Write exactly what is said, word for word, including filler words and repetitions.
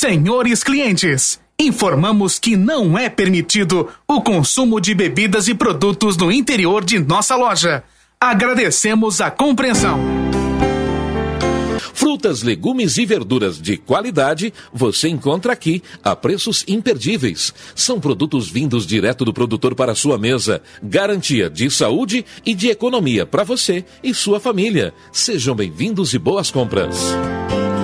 Senhores clientes, informamos que não é permitido o consumo de bebidas e produtos no interior de nossa loja. Agradecemos a compreensão. Frutas, legumes e verduras de qualidade você encontra aqui a preços imperdíveis. São produtos vindos direto do produtor para a sua mesa. Garantia de saúde e de economia para você e sua família. Sejam bem-vindos e boas compras.